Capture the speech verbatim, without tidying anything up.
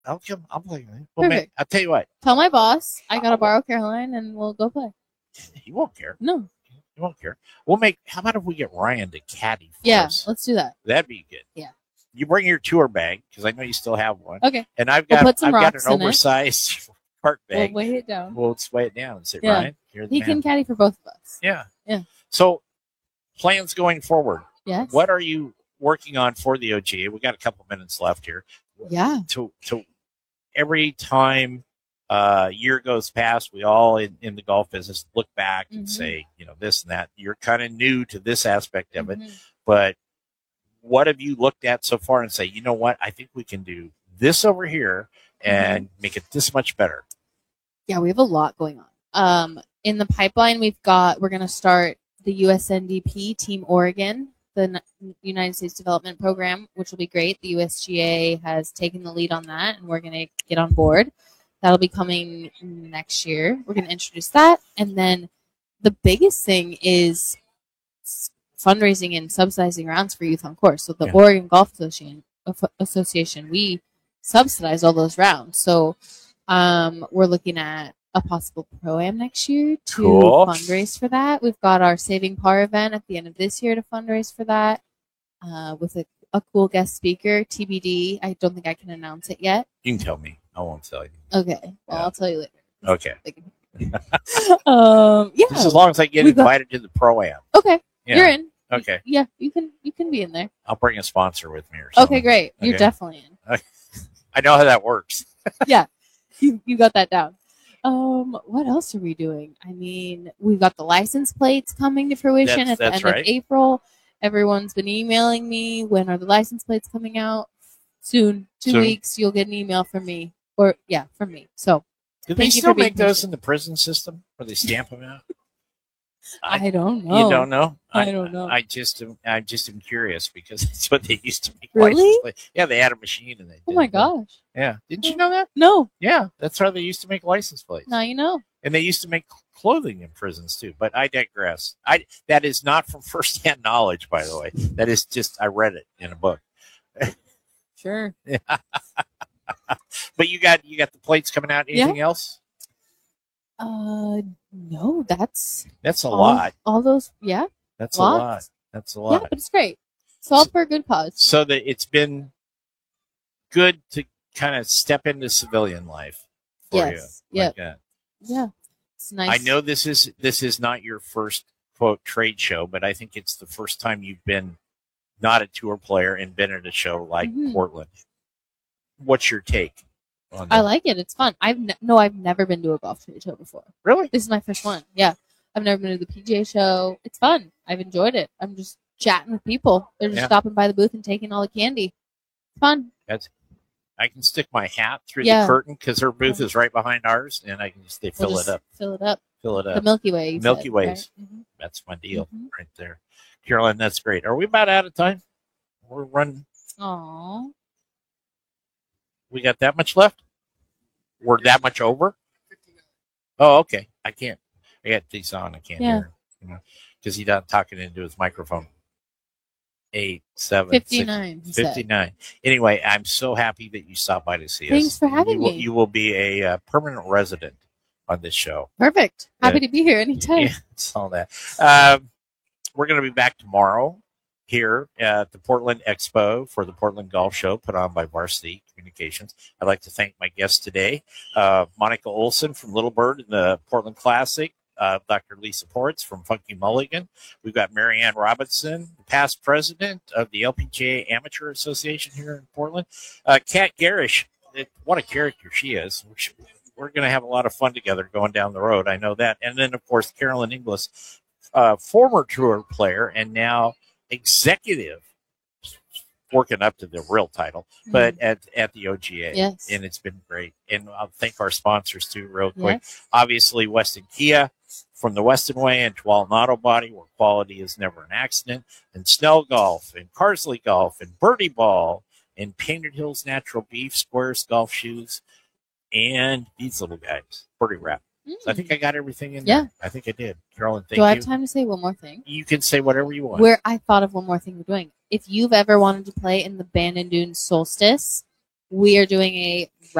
I'll come. I'll play. Well, man, Perfect. I'll tell you what. Tell my boss I gotta borrow Caroline, and we'll go play. He won't care. No. He won't care. We'll make. How about if we get Ryan to caddy for Yeah, us? let's do that. That'd be good. Yeah. You bring your tour bag because I know you still have one. Okay. And I've We'll got put some I've got rocks an in it. oversized cart We'll bag. weigh it down. We'll weigh it down and say, Yeah. Ryan, you're the He man. can caddy for both of us. Yeah. Yeah. So plans going forward. Yes. What are you working on for the O G A? We got a couple minutes left here. Yeah. To to every time uh year goes past, we all in, in the golf business look back and Mhm. say, you know, this and that. You're kind of new to this aspect of Mhm. it, but what have you looked at so far and say, you know what, I think we can do this over here and make it this much better? Yeah, we have a lot going on. Um, in the pipeline, we've got, we're going to start the U S N D P Team Oregon, the N- United States Development Program, which will be great. The U S G A has taken the lead on that, and we're going to get on board. That'll be coming next year. We're going to introduce that. And then the biggest thing is s- fundraising and subsidizing rounds for youth on course. So the Yeah. Oregon Golf Association, Association, we subsidize all those rounds. So um, we're looking at a possible pro-am next year to Cool. fundraise for that. We've got our Saving Par event at the end of this year to fundraise for that uh, with a, a cool guest speaker, T B D. I don't think I can announce it yet. You can tell me. I won't tell you. Okay. Well, Yeah. I'll tell you later. Okay. um, yeah. Just as long as I get We've got- invited to the pro-am. Okay. Yeah. You're in. Okay. Yeah, you can you can be in there. I'll bring a sponsor with me or something. Okay, great. You're Okay. definitely in. I know how that works. You you got that down. Um, what else are we doing? I mean, we've got the license plates coming to fruition That's- at the that's end right. of April. Everyone's been emailing me. When are the license plates coming out? Soon. Two Soon. weeks. You'll get an email from me, or yeah, from me. So Do they Thank you still for being make those patient. in the prison system where they stamp them out? I, don't know. You don't know? I don't know. I just am, I just am curious because that's what they used to make. Really? license plates. Yeah, they had a machine and they. Oh did my it. gosh. Yeah, didn't you know that? No. Yeah, that's how they used to make license plates. Now you know. And they used to make clothing in prisons too. But I digress. I that is not from firsthand knowledge, by the way. That is just I read it in a book. Sure. But you got you got the plates coming out. Anything else? Uh, no, that's That's a all, lot. All those, yeah, That's a lots. lot. That's a yeah, lot. but it's great. It's all for a good cause. So that it's been good to kind of step into civilian life for Yes. you. Yeah. Like that. Yeah, it's nice. I know this is this is not your first quote trade show, but I think it's the first time you've been not a tour player and been at a show like Mhm. Portland. What's your take on that? I like it. It's fun. I've ne- no, I've never been to a golf trade show before. Really? This is my first one. Yeah, I've never been to the P G A show. It's fun. I've enjoyed it. I'm just chatting with people. They're just Yeah. stopping by the booth and taking all the candy. It's fun. That's I can stick my hat through Yeah. the curtain because her booth is right behind ours, and I can just they We'll fill just it up, Fill it up. fill it The up. Milky Way. you Milky said, Ways. right? Mhm. That's my deal Mhm. right there, Caroline. That's great. Are we about out of time? We're running. Aw. We got that much left? We're that much over? Oh, okay. I can't. I got these on. I can't Yeah. hear him. You know, because he's not talking into his microphone. Eight, seven, six, fifty-nine. he said. fifty-nine. Anyway, I'm so happy that you stopped by to see us. Thanks for having you will, me. You will be a uh, permanent resident on this show. Perfect. Happy Yeah. to be here anytime. Yeah, it's all that. Um, we're going to be back tomorrow here at the Portland Expo for the Portland Golf Show put on by Varsity Communications. I'd like to thank my guests today, uh, Monica Olson from Little Bird in the Portland Classic, uh, Doctor Lisa Ports from Funky Mulligan. We've got Marianne Robinson, the past president of the L P G A Amateur Association here in Portland. Uh, Kat Garish, it, what a character she is. We're going to have a lot of fun together going down the road. I know that. And then, of course, Carolyn Inglis, uh, former tour player and now executive, working up to the real title, but at, at the O G A. Yes. And it's been great. And I'll thank our sponsors, too, real quick. Yes. Obviously, Weston Kia from the Weston Way and Tualatin Auto Body, where quality is never an accident, and Snell Golf, and Carsley Golf, and Birdie Ball, and Painted Hills Natural Beef, Squares Golf Shoes, and these little guys, Birdie Wrap. So I think I got everything in Yeah. there. I think I did. Carolyn, thank Do I have you. time to say one more thing? You can say whatever you want. Where I thought of one more thing we're doing. If you've ever wanted to play in the Bandon Dunes Solstice, we are doing a